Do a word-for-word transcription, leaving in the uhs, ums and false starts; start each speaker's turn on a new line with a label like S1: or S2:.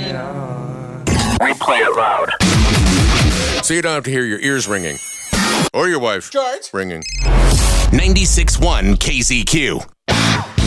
S1: We play it loud.
S2: So you don't have to hear your ears ringing. Or your wife
S3: George.
S2: ringing.
S4: ninety-six point one K Z Q.